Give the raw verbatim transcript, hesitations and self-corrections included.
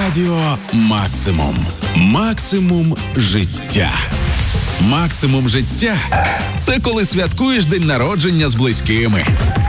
Радіо Максимум. Максимум життя. Максимум життя – це коли святкуєш день народження з близькими.